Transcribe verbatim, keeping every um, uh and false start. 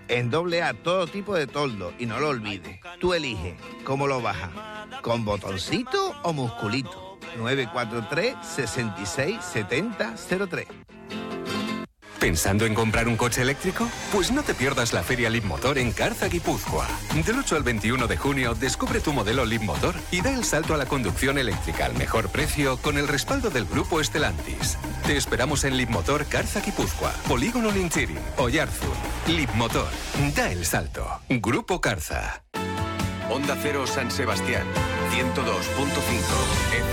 En doble A, todo tipo de toldo. Y no lo olvides, tú eliges cómo lo bajas, con botoncito o musculito. nueve cuatro tres, seis seis, siete cero cero tres. ¿Pensando en comprar un coche eléctrico? Pues no te pierdas la Feria Leapmotor en Carza, Guipúzcoa. Del ocho al veintiuno de junio descubre tu modelo Leapmotor y da el salto a la conducción eléctrica al mejor precio con el respaldo del grupo Stellantis. Te esperamos en Leapmotor Carza, Guipúzcoa, Polígono Linchirin, Oyarzun. Leapmotor, da el salto. Grupo Carza. Onda Cero San Sebastián, ciento dos punto cinco.